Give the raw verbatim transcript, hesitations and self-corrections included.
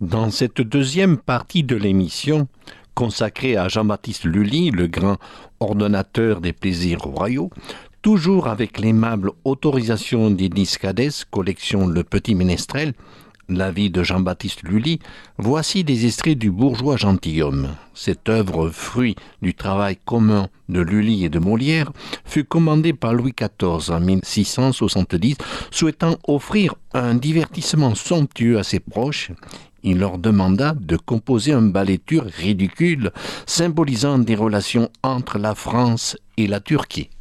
Dans cette deuxième partie de l'émission, consacrée à Jean-Baptiste Lully, le grand ordonnateur des plaisirs royaux, toujours avec l'aimable autorisation des Discades, collection Le Petit Ménestrel, la vie de Jean-Baptiste Lully, voici des extraits du Bourgeois gentilhomme. Cette œuvre, fruit du travail commun de Lully et de Molière, fut commandée par Louis quatorze en mille six cent soixante-dix, souhaitant offrir un divertissement somptueux à ses proches. Il leur demanda de composer un ballet turc ridicule, symbolisant des relations entre la France et la Turquie.